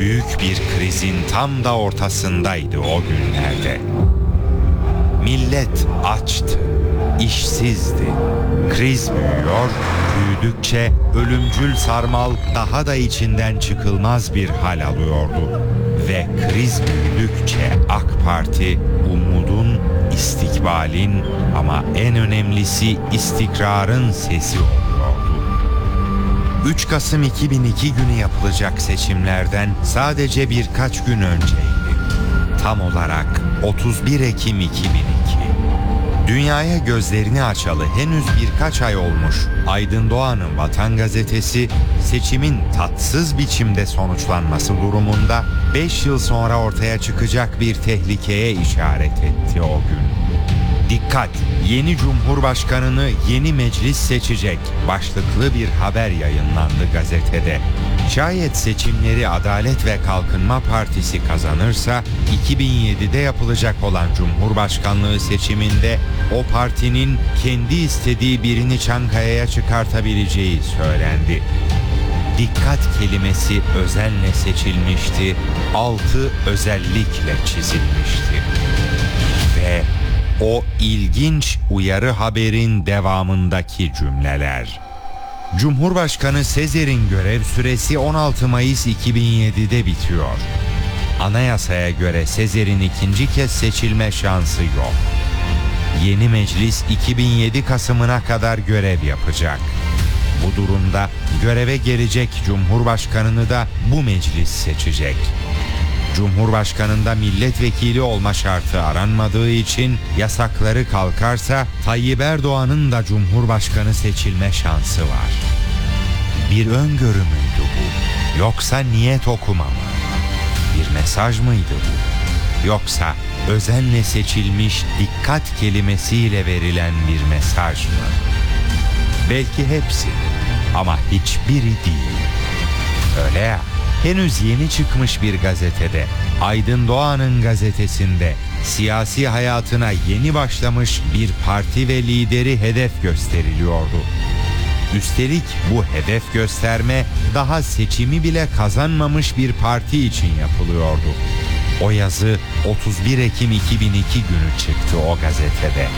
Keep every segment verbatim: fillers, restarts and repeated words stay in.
büyük bir krizin tam da ortasındaydı o günlerde. Millet açtı, işsizdi. Kriz büyüyor, büyüdükçe ölümcül sarmal daha da içinden çıkılmaz bir hal alıyordu. Ve kriz büyüdükçe AK Parti umudun, istikbalin ama en önemlisi istikrarın sesi oluyordu. üç Kasım iki bin iki günü yapılacak seçimlerden sadece birkaç gün önceydi. Tam olarak otuz bir Ekim iki bin iki. Dünyaya gözlerini açalı henüz birkaç ay olmuş Aydın Doğan'ın Vatan Gazetesi, seçimin tatsız biçimde sonuçlanması durumunda beş yıl sonra ortaya çıkacak bir tehlikeye işaret etti o gün. Dikkat! Yeni Cumhurbaşkanını yeni meclis seçecek başlıklı bir haber yayınlandı gazetede. Şayet seçimleri Adalet ve Kalkınma Partisi kazanırsa iki bin yedide yapılacak olan Cumhurbaşkanlığı seçiminde o partinin kendi istediği birini Çankaya'ya çıkartabileceği söylendi. Dikkat kelimesi özenle seçilmişti, altı özellikle çizilmişti. Ve o ilginç uyarı haberin devamındaki cümleler. Cumhurbaşkanı Sezer'in görev süresi on altı Mayıs iki bin yedide bitiyor. Anayasaya göre Sezer'in ikinci kez seçilme şansı yok. Yeni meclis iki bin yedi Kasım'ına kadar görev yapacak. Bu durumda göreve gelecek Cumhurbaşkanını da bu meclis seçecek. Cumhurbaşkanında milletvekili olma şartı aranmadığı için yasakları kalkarsa Tayyip Erdoğan'ın da Cumhurbaşkanı seçilme şansı var. Bir öngörü müydü bu? Yoksa niyet okuma mı? Bir mesaj mıydı bu? Yoksa özenle seçilmiş dikkat kelimesiyle verilen bir mesaj mı? Belki hepsi ama hiçbiri değil. Öyle ya. Henüz yeni çıkmış bir gazetede, Aydın Doğan'ın gazetesinde siyasi hayatına yeni başlamış bir parti ve lideri hedef gösteriliyordu. Üstelik bu hedef gösterme daha seçimi bile kazanmamış bir parti için yapılıyordu. O yazı otuz bir Ekim iki bin iki günü çıktı o gazetede.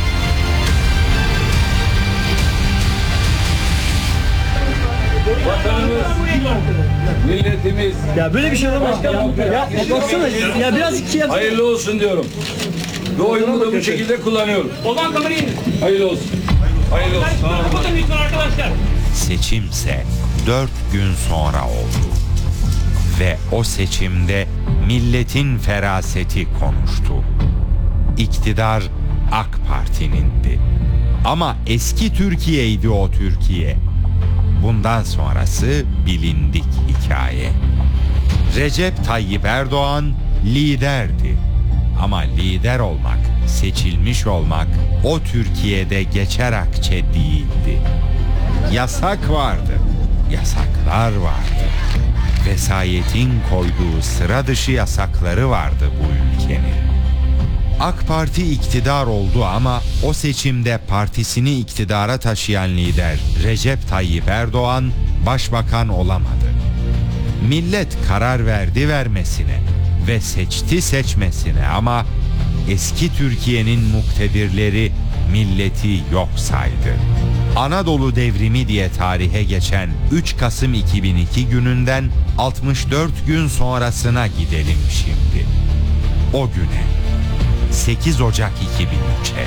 Vatanımız, milletimiz. Ya böyle bir şey olamaz ya. Ya baksana ya biraz iki yap. Hayırlı olsun diyorum. Ve oyumu da bu şekilde kullanıyorum. Olan kamerayı. Hayırlı olsun. Hayırlı olsun. Kapatın lütfen arkadaşlar. Seçimse dört gün sonra oldu. Ve o seçimde milletin feraseti konuştu. İktidar AK Parti'nindi. Ama eski Türkiye'ydi o Türkiye. Bundan sonrası bilindik hikaye. Recep Tayyip Erdoğan liderdi. Ama lider olmak, seçilmiş olmak o Türkiye'de geçer akçe değildi. Yasak vardı, yasaklar vardı. Vesayetin koyduğu sıra dışı yasakları vardı bu ülkenin. AK Parti iktidar oldu ama o seçimde partisini iktidara taşıyan lider Recep Tayyip Erdoğan başbakan olamadı. Millet karar verdi vermesine ve seçti seçmesine ama eski Türkiye'nin muktedirleri milleti yok saydı. Anadolu Devrimi diye tarihe geçen üç Kasım iki bin iki gününden altmış dört gün sonrasına gidelim şimdi. O güne, sekiz Ocak iki bin üçe.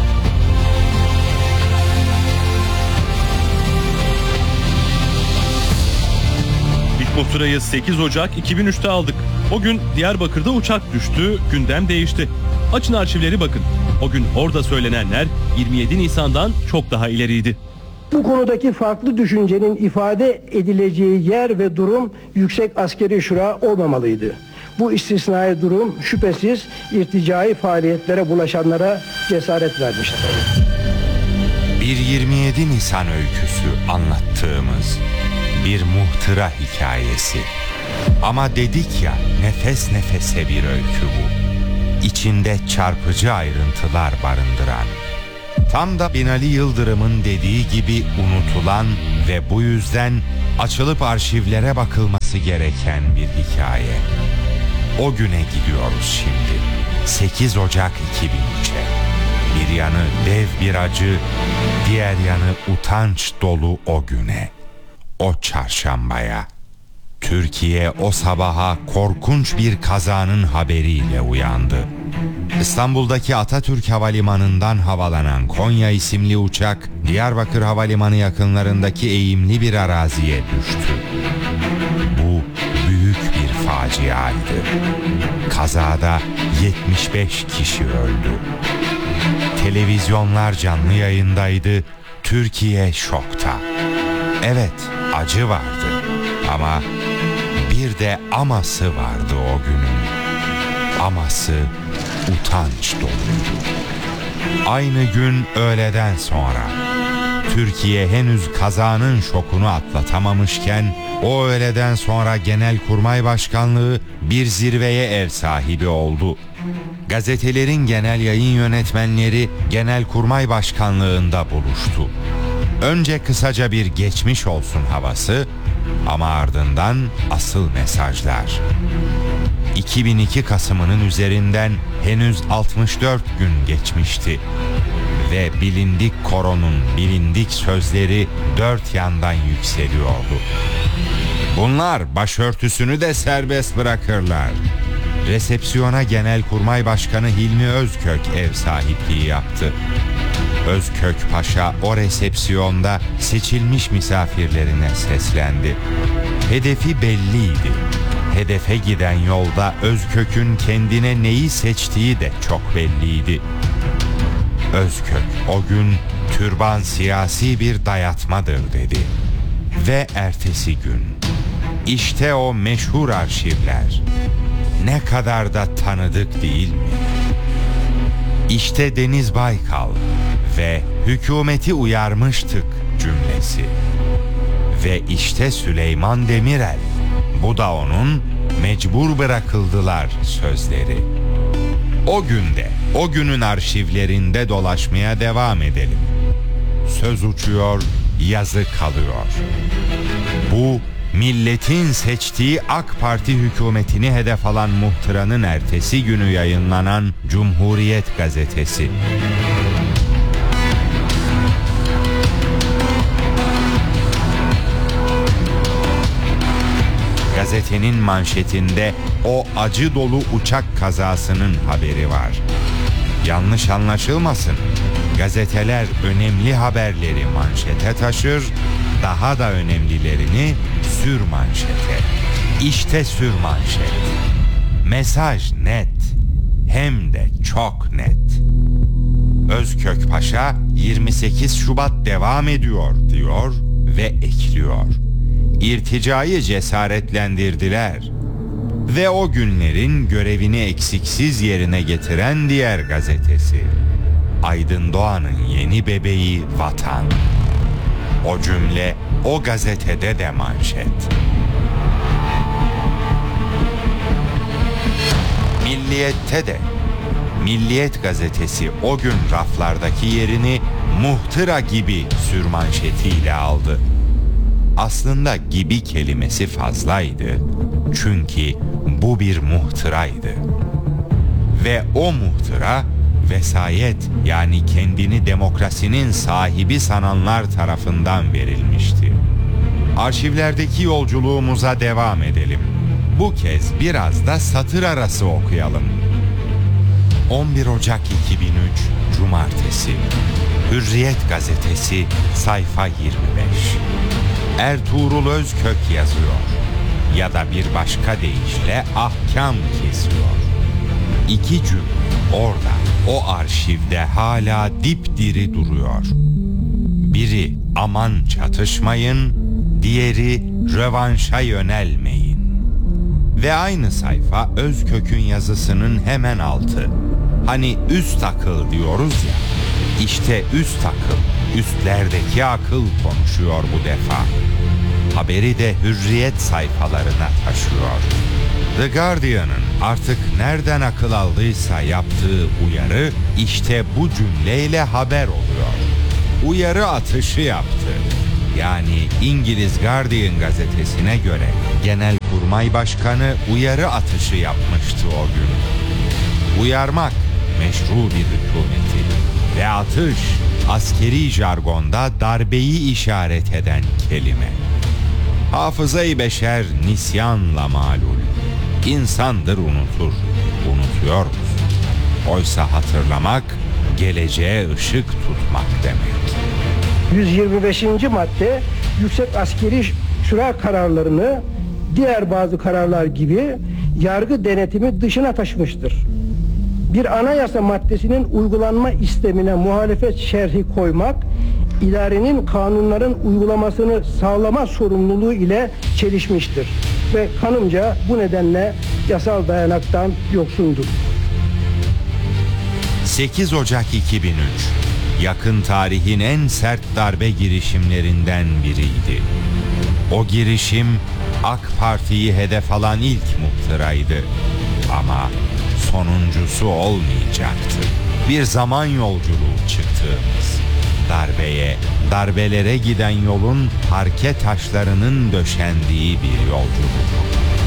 İlk muhtırayı sekiz Ocak iki bin üçte aldık. O gün Diyarbakır'da uçak düştü, gündem değişti. Açın arşivleri bakın. O gün orada söylenenler yirmi yedi Nisan'dan çok daha ileriydi. Bu konudaki farklı düşüncenin ifade edileceği yer ve durum Yüksek Askeri Şura olmamalıydı. Bu istisnai durum şüphesiz irticai faaliyetlere bulaşanlara cesaret vermiştir. Bir yirmi yedi Nisan öyküsü anlattığımız bir muhtıra hikayesi. Ama dedik ya, nefes nefese bir öykü bu. İçinde çarpıcı ayrıntılar barındıran. Tam da Binali Yıldırım'ın dediği gibi unutulan ve bu yüzden açılıp arşivlere bakılması gereken bir hikaye. O güne gidiyoruz şimdi. sekiz Ocak iki bin üçe. Bir yanı dev bir acı, diğer yanı utanç dolu o güne. O çarşambaya. Türkiye o sabaha korkunç bir kazanın haberiyle uyandı. İstanbul'daki Atatürk Havalimanı'ndan havalanan Konya isimli uçak, Diyarbakır Havalimanı yakınlarındaki eğimli bir araziye düştü. Bu büyük bir faciaydı. Kazada yetmiş beş kişi öldü. Televizyonlar canlı yayındaydı, Türkiye şokta. Evet, acı vardı ama bir de aması vardı o günün. Aması utanç doluydu. Aynı gün öğleden sonra Türkiye henüz kazanın şokunu atlatamamışken o öğleden sonra Genelkurmay Başkanlığı bir zirveye ev sahibi oldu. Gazetelerin genel yayın yönetmenleri Genelkurmay Başkanlığı'nda buluştu. Önce kısaca bir geçmiş olsun havası ama ardından asıl mesajlar. iki bin iki Kasım'ının üzerinden henüz altmış dört gün geçmişti ve bilindik koronun bilindik sözleri dört yandan yükseliyordu. Bunlar başörtüsünü de serbest bırakırlar. Resepsiyona Genelkurmay Başkanı Hilmi Özkök ev sahipliği yaptı. Özkök Paşa o resepsiyonda seçilmiş misafirlerine seslendi. Hedefi belliydi. Hedefe giden yolda Özkök'ün kendine neyi seçtiği de çok belliydi. Özkök o gün türban siyasi bir dayatmadır dedi. Ve ertesi gün işte o meşhur arşivler. Ne kadar da tanıdık değil mi? İşte Deniz Baykal ve hükümeti uyarmıştık cümlesi. Ve işte Süleyman Demirel. Bu da onun mecbur bırakıldılar sözleri. O günde, o günün arşivlerinde dolaşmaya devam edelim. Söz uçuyor, yazı kalıyor. Bu milletin seçtiği AK Parti hükümetini hedef alan muhtıranın ertesi günü yayınlanan Cumhuriyet gazetesi. Gazetenin manşetinde o acı dolu uçak kazasının haberi var. Yanlış anlaşılmasın. Gazeteler önemli haberleri manşete taşır, daha da önemlilerini sür manşete. İşte sür manşet. Mesaj net, hem de çok net. Özkök Paşa yirmi sekiz Şubat devam ediyor diyor ve ekliyor. İrticayı cesaretlendirdiler ve o günlerin görevini eksiksiz yerine getiren diğer gazetesi. Aydın Doğan'ın yeni bebeği Vatan. O cümle o gazetede de manşet. Milliyet'te de. Milliyet gazetesi o gün raflardaki yerini muhtıra gibi sürmanşetiyle aldı. Aslında gibi kelimesi fazlaydı. Çünkü bu bir muhtıraydı. Ve o muhtıra vesayet, yani kendini demokrasinin sahibi sananlar tarafından verilmişti. Arşivlerdeki yolculuğumuza devam edelim. Bu kez biraz da satır arası okuyalım. on bir Ocak iki bin üç Cumartesi. Hürriyet gazetesi sayfa yirmi beş. Ertuğrul Özkök yazıyor. Ya da bir başka deyişle ahkam kesiyor. İki cümle orada, o arşivde hala dipdiri duruyor. Biri aman çatışmayın, diğeri rövanşa yönelmeyin. Ve aynı sayfa Özkök'ün yazısının hemen altı. Hani üst akıl diyoruz ya, işte üst akıl, üstlerdeki akıl konuşuyor bu defa. haberi de Hürriyet sayfalarına taşıyor. The Guardian'ın artık nereden akıl aldıysa yaptığı uyarı işte bu cümleyle haber oluyor. Uyarı atışı yaptı. Yani İngiliz Guardian gazetesine göre Genelkurmay Başkanı uyarı atışı yapmıştı o gün. Uyarmak meşru bir hükümeti ve atış askeri jargonda darbeyi işaret eden kelime. Hafızayı beşer nisyanla malul. İnsandır unutur. Unutuyoruz. Oysa hatırlamak geleceğe ışık tutmak demek. yüz yirmi beşinci madde Yüksek Askeri Şura kararlarını diğer bazı kararlar gibi yargı denetimi dışına taşımıştır. Bir anayasa maddesinin uygulanma istemine muhalefet şerhi koymak, idarenin kanunların uygulamasını sağlama sorumluluğu ile çelişmiştir ve kanımca bu nedenle yasal dayanaktan yoksundur. sekiz Ocak iki bin üç yakın tarihin en sert darbe girişimlerinden biriydi. O girişim AK Parti'yi hedef alan ilk muhtıraydı. Ama sonuncusu olmayacaktı. Bir zaman yolculuğu çıktığımız, darbeye, darbelere giden yolun parke taşlarının döşendiği bir yolculuk.